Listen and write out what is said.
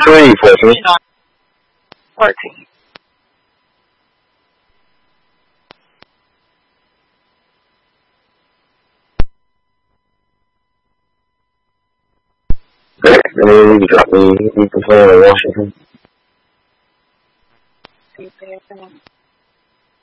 14. 14. Great. Then you can drop me. You can play in Washington.